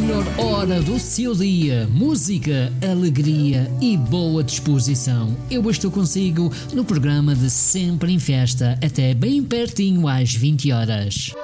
melhor hora do seu dia. Música, alegria e boa disposição. Eu estou consigo no programa de Sempre em Festa, até bem pertinho às 20 horas.